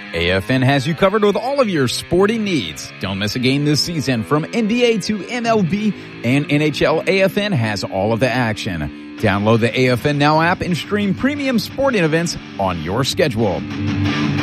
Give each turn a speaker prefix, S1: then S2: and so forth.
S1: AFN has you covered with all of your sporting needs. Don't miss a game this season. From NBA to MLB and NHL, AFN has all of the action. Download the AFN Now app and stream premium sporting events on your schedule.